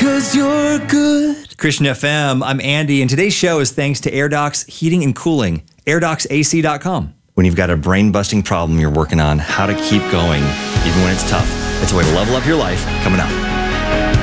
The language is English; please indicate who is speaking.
Speaker 1: 'cause you're good.
Speaker 2: Christian FM, I'm Andy, and today's show is thanks to AirDocs Heating and Cooling, airdocksac.com. When you've got a brain-busting problem you're working on, how to keep going, even when it's tough. It's a way to level up your life, coming up.